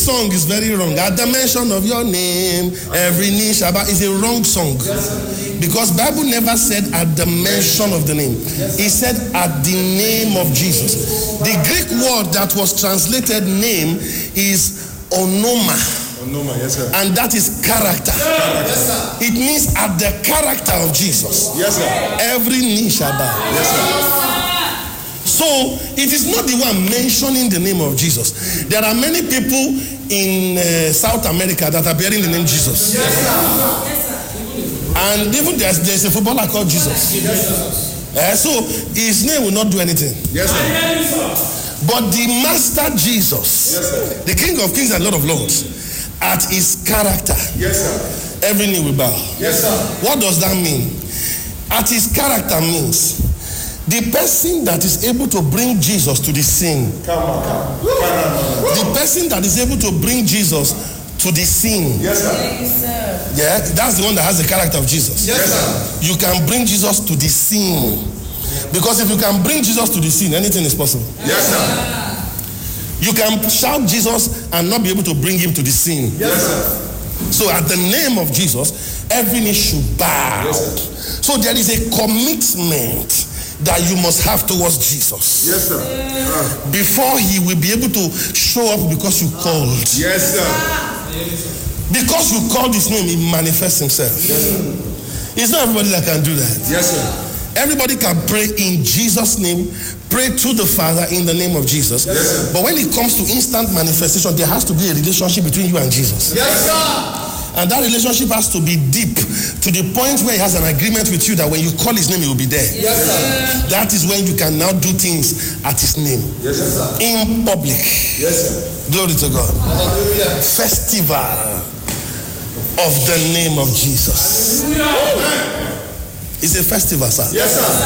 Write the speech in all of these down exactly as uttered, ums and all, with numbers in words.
song is very wrong. At the mention of your name, every knee shall bow is a wrong song. Because Bible never said at the mention of the name. It said at the name of Jesus. The Greek word that was translated name is onoma. Onoma, yes, sir. And that is character. Yes, sir. It means at the character of Jesus. Yes, sir. Every knee shall bow. Yes, sir. So it is not the one mentioning the name of Jesus. There are many people in uh, South America that are bearing the name Jesus. Yes, sir. And even there's, there's a footballer called Jesus. Yes, sir. Uh, so his name will not do anything. Yes, sir. But the Master Jesus, yes, sir, the King of Kings and Lord of Lords, at his character, yes, sir, every knee will bow. Yes, sir. What does that mean? At his character means the person that is able to bring Jesus to the scene. Come on, come on. The person that is able to bring Jesus to the scene. Yes, sir. Yes, sir. Yeah, that's the one that has the character of Jesus. Yes, sir. You can bring Jesus to the scene. Because if you can bring Jesus to the scene, anything is possible. Yes, sir. You can shout Jesus and not be able to bring him to the scene. Yes, sir. So at the name of Jesus, every knee should bow. Yes, so there is a commitment that you must have towards Jesus. Yes, sir. Uh. Before he will be able to show up because you called. Yes, sir. Because you called his name, he manifests himself. Yes, sir. It's not everybody that can do that. Yes, sir. Everybody can pray in Jesus' name, pray to the Father in the name of Jesus. Yes, but when it comes to instant manifestation, there has to be a relationship between you and Jesus. Yes, sir. And that relationship has to be deep to the point where he has an agreement with you that when you call his name, he will be there. Yes, sir. That is when you can now do things at his name. Yes, sir. In public. Yes, sir. Glory to God. Hallelujah. Festival of the name of Jesus. Hallelujah. It's a festival, sir. Yes, sir.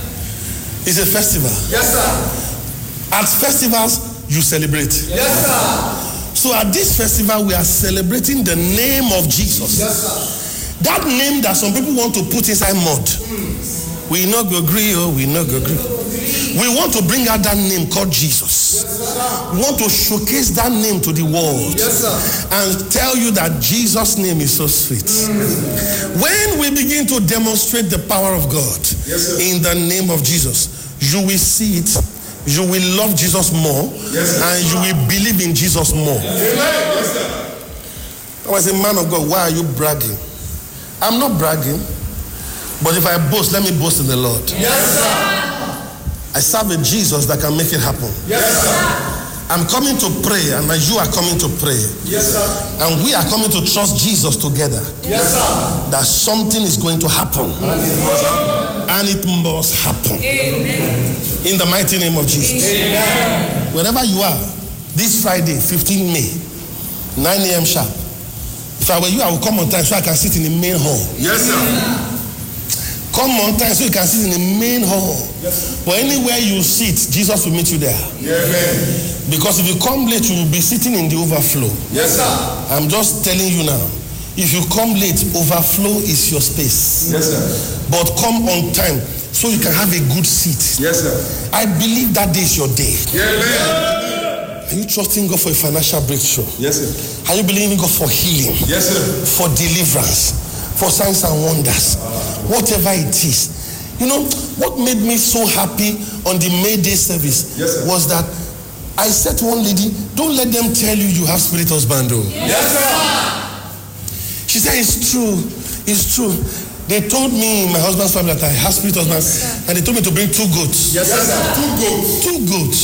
It's a festival. Yes, sir. At festivals, you celebrate. Yes, sir. So at this festival, we are celebrating the name of Jesus. Yes, sir. That name that some people want to put inside mud. Mm. We not go agree, oh, we not go agree. We want to bring out that name called Jesus. Yes, we want to showcase that name to the world. Yes, sir. And tell you that Jesus' name is so sweet. Mm. When we begin to demonstrate the power of God, yes, in the name of Jesus, you will see it. You will love Jesus more, yes, and you will believe in Jesus more. Amen. Yes, sir. I was a man of God. Why are you bragging? I'm not bragging, but if I boast, let me boast in the Lord. Yes, sir. I serve a Jesus that can make it happen. Yes, sir. I'm coming to pray, and you are coming to pray. Yes, sir. And we are coming to trust Jesus together. Yes, sir. That something is going to happen. And it must happen. Amen. In the mighty name of Jesus. Amen. Wherever you are, this Friday, fifteenth May, nine a.m. sharp. If I were you, I would come on time so I can sit in the main hall. Yes, sir. Come on time so you can sit in the main hall. Yes, but anywhere you sit, Jesus will meet you there. Amen. Because if you come late, you will be sitting in the overflow. Yes, sir. I'm just telling you now. If you come late, overflow is your space. Yes, sir. But come on time so you can have a good seat. Yes, sir. I believe that day is your day. Amen. Are you trusting God for a financial breakthrough? Yes, sir. Are you believing God for healing? Yes, sir. For deliverance? For signs and wonders? Whatever it is. You know, what made me so happy on the May Day service, yes, was that I said to one lady, don't let them tell you you have spirit husband. Oh. Yes, sir. She said, it's true. It's true. They told me, my husband's family, that I have spirit husband, yes, and they told me to bring two goats. Yes, sir. Two goats. Two goats.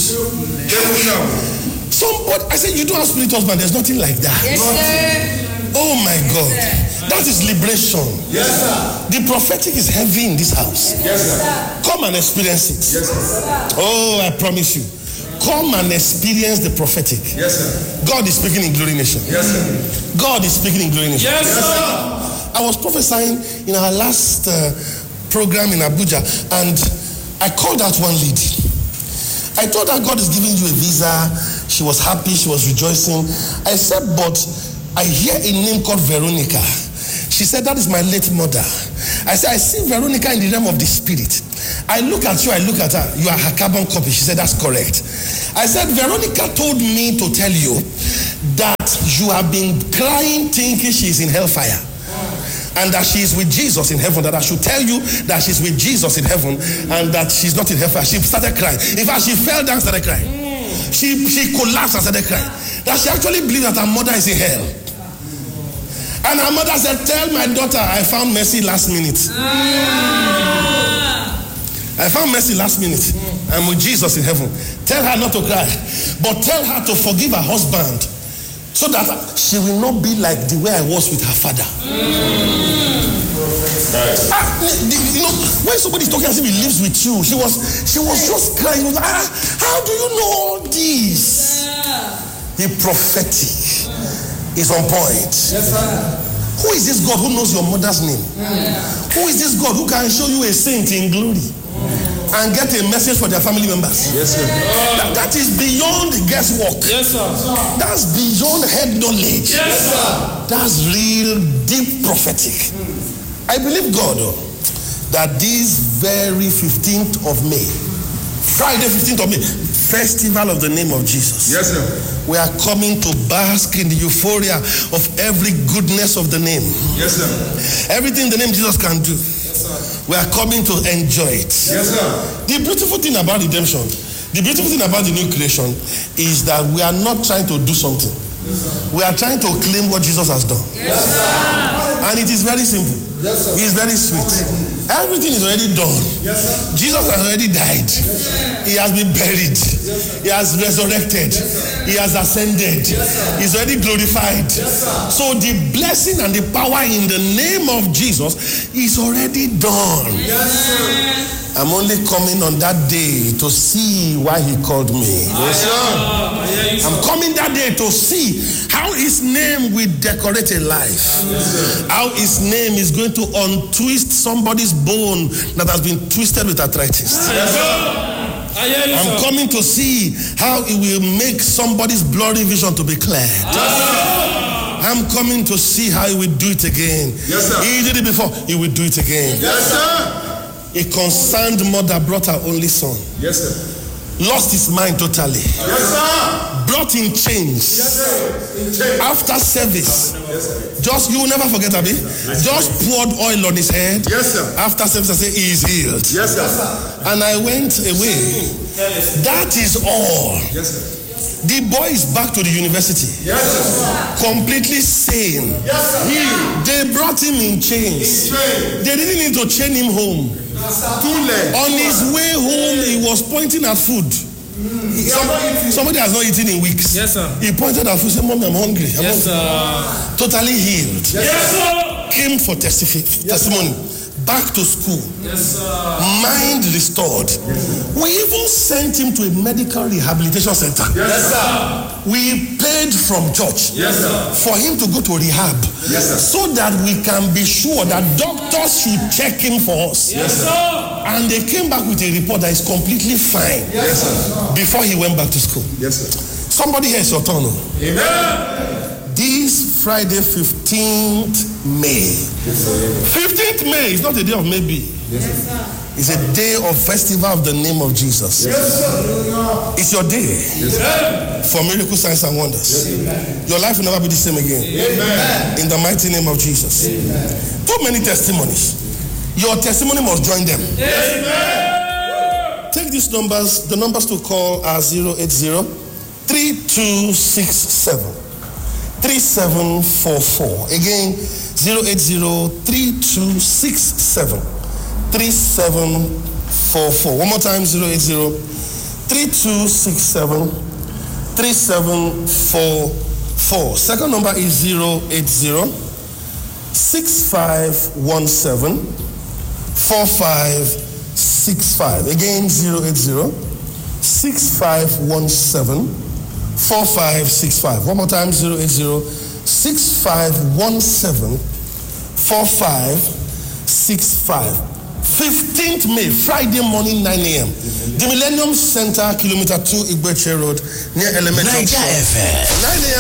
Somebody, I said, you don't have spirit husband. There's nothing like that. Yes, sir. Oh my God. That is liberation. Yes, sir. The prophetic is heavy in this house. Yes, sir. Come and experience it. Yes, sir. Oh, I promise you. Come and experience the prophetic. Yes, sir. God is speaking in Glory Nation. Yes, sir. God is speaking in Glory Nation. Yes, sir. I was prophesying in our last uh, program in Abuja, and I called out one lady. I told her God is giving you a visa. She was happy. She was rejoicing. I said, but I hear a name called Veronica. She said, that is my late mother. I said, I see Veronica in the realm of the spirit. I look at you, I look at her. You are her carbon copy. She said, that's correct. I said, Veronica told me to tell you that you have been crying thinking she's in hellfire, and that she is with Jesus in heaven, that I should tell you that she's with Jesus in heaven and that she's not in hellfire. She started crying. In fact, she fell down and started crying. She, she collapsed and started crying. That she actually believed that her mother is in hell. And her mother said, tell my daughter I found mercy last minute. I found mercy last minute. I'm with Jesus in heaven. Tell her not to cry, but tell her to forgive her husband, so that she will not be like the way I was with her father. Mm. Ah, you know, when somebody's talking as if he lives with you, she was she was just crying. Was like, ah, how do you know all this? Yeah. The prophetic is on point. Yes, sir. Who is this God who knows your mother's name? Yeah. Who is this God who can show you a saint in glory and get a message for their family members? Yes, sir. That, that is beyond guesswork. Yes, sir. That's beyond head knowledge. Yes, sir. That's real deep prophetic. I believe God oh, that this very fifteenth of May, Friday fifteenth of May, festival of the name of Jesus. Yes, sir. We are coming to bask in the euphoria of every goodness of the name. Yes, sir. Everything the name Jesus can do. We are coming to enjoy it. Yes, sir. The beautiful thing about redemption, the beautiful thing about the new creation is that we are not trying to do something. Yes, we are trying to claim what Jesus has done. Yes, sir. And it is very simple. Yes, sir. It is very sweet. Everything is already done. Yes, sir. Jesus has already died. Yes, he has been buried. Yes, he has resurrected. Yes, he has ascended. Yes, he's already glorified. Yes, so the blessing and the power in the name of Jesus is already done. Yes, sir. I'm only coming on that day to see why he called me. Yes, sir. I'm coming that day to see how his name will decorate a life. Yes, how his name is going to untwist somebody's bone that has been twisted with arthritis. Yes, sir. I'm coming to see how it will make somebody's blurry vision to be clear. Yes, I'm coming to see how he will do it again. Yes, sir. He did it before, he will do it again. Yes, sir. A concerned mother brought her only son. Yes, sir. Lost his mind totally. Yes, sir. Brought in chains. Yes, sir. In chains. After service. Yes, sir. Just, you will never forget, Abi. Yes, just poured oil on his head. Yes, sir. After service, I said, he is healed. Yes, sir. And I went away. That is all. Yes, sir. The boy is back to the university. Yes, sir. Completely sane. Yes, sir. They brought him in chains. In they didn't need to chain him home. On his way home, he was pointing at food. Mm. Some, somebody has not eaten in weeks. Yes, sir. He pointed at food, said, Mommy, I'm hungry. I'm yes, hungry. Sir. Totally healed. Yes, sir. Came for testif- yes, testimony. Sir. Back to school. Yes, sir. Mind restored. Yes, we even sent him to a medical rehabilitation center. Yes, sir. We paid from church. Yes, sir. For him to go to rehab. Yes, sir. So that we can be sure that doctors should check him for us. Yes, sir. And they came back with a report that is completely fine. Yes, sir. Before he went back to school. Yes, sir. Somebody here is your turn. Amen. This Friday, fifteenth May. fifteenth May is not a day of maybe. Yes, sir. It's a day of festival of the name of Jesus. Yes, sir. It's your day. Yes, sir. For miracle signs and wonders. Yes, your life will never be the same again. Amen. In the mighty name of Jesus. Amen. Too many testimonies. Your testimony must join them. Amen. Take these numbers. The numbers to call are zero eight zero, three two six seven, three seven four four. Again, zero eight zero, three two six seven, three seven four four. One more time, zero eight zero, three two six seven, three seven four four. Second number is zero eight zero, six five one seven, four five six five. Again, zero eight zero, six five one seven, four five six five. One more time, zero eight zero, six five one seven, four five six five. fifteenth May, Friday morning, nine a.m. The Millennium Center, kilometer two, Igbeche Road, near Elementary. nine a.m.